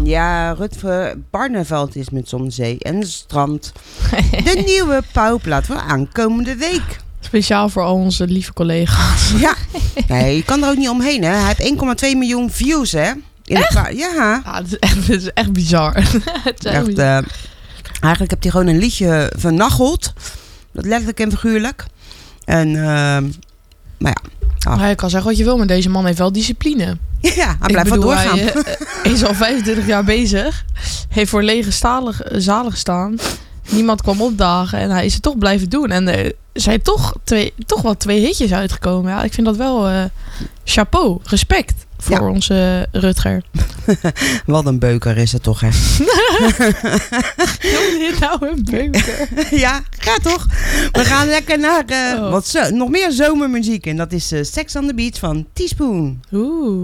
Ja, Rutger Barneveld is met Zonnezee en Strand. De nieuwe pauwplaat voor aankomende week. Speciaal voor al onze lieve collega's. Ja, nee, je kan er ook niet omheen, hè. Hij heeft 1,2 miljoen views, hè. Ja. Het is echt bizar. Het is echt bizar. Eigenlijk heb hij gewoon een liedje vernacheld. Dat letterlijk en figuurlijk. En, maar ja. Maar je kan zeggen wat je wil, maar deze man heeft wel discipline. Ja, hij blijft wel doorgaan. Hij is al 25 jaar bezig. Heeft voor lege zalen gestaan. Niemand kwam opdagen en hij is het toch blijven doen. En er zijn toch wel 2 hitjes uitgekomen. Ja, ik vind dat wel chapeau, respect voor onze Rutger. Wat een beuker is het toch, hè? Noem je nou een beuker? Ja, ga toch. We gaan lekker naar nog meer zomermuziek. En dat is Sex on the Beach van Teaspoon. Oeh.